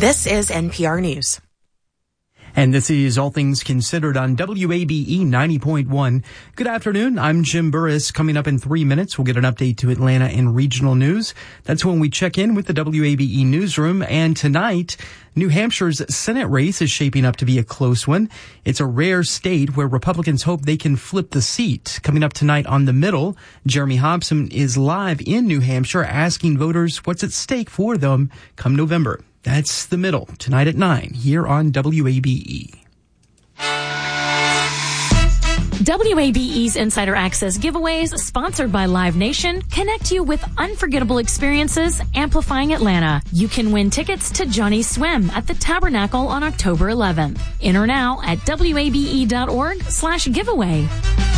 This is NPR News. And this is All Things Considered on WABE 90.1. Good afternoon. I'm Jim Burris. Coming up in 3 minutes, we'll get an update to Atlanta and regional news. That's when we check in with the WABE newsroom. And tonight, New Hampshire's Senate race is shaping up to be a close one. It's a rare state where Republicans hope they can flip the seat. Coming up tonight on The Middle, Jeremy Hobson is live in New Hampshire asking voters what's at stake for them come November. That's The Middle, tonight at 9, here on WABE. WABE's Insider Access giveaways, sponsored by Live Nation, connect you with unforgettable experiences amplifying Atlanta. You can win tickets to Johnny's Swim at the Tabernacle on October 11th. Enter now at WABE.org/giveaway.